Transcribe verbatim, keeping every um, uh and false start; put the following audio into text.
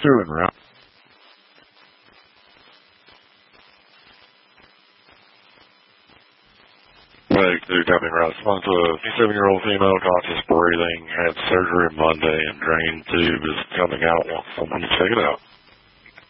Doing right. Like, dude, got me right. Someone's a twenty-seven-year-old female, conscious breathing, had surgery Monday, and drain tube is coming out. Want someone to check it out.